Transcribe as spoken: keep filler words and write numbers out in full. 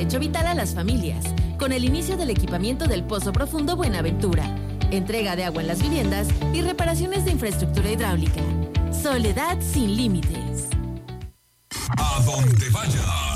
derecho vital a las familias, con el inicio del equipamiento del Pozo Profundo Buenaventura, entrega de agua en las viviendas y reparaciones de infraestructura hidráulica. Soledad sin límites. A donde vayas.